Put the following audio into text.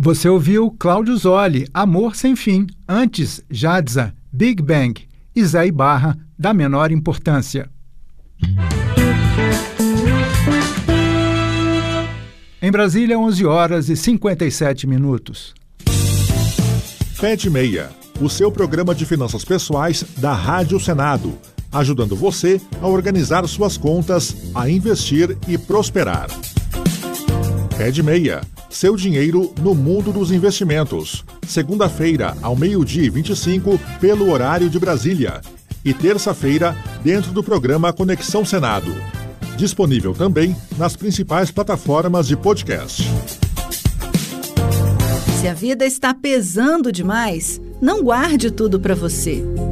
Você ouviu Cláudio Zoli, Amor Sem Fim. Antes, Jadza, Big Bang. E Zé Ibarra, Da Menor Importância. Em Brasília, 11h57. Pé de Meia, o seu programa de finanças pessoais da Rádio Senado, ajudando você a organizar suas contas, a investir e prosperar. Pé de Meia, seu dinheiro no mundo dos investimentos. Segunda-feira, ao 12h25, pelo horário de Brasília. E terça-feira, dentro do programa Conexão Senado. Disponível também nas principais plataformas de podcast. Se a vida está pesando demais, não guarde tudo para você.